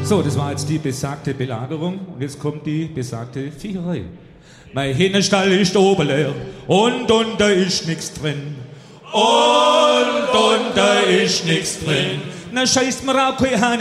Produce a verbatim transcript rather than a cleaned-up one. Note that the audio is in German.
So, das war jetzt die besagte Belagerung. Und jetzt kommt die besagte Viecherei. Mein Hühnerstall ist oben leer und unter ist nix drin. Und unter ist nix drin. Na scheißt mir auch kein Hahn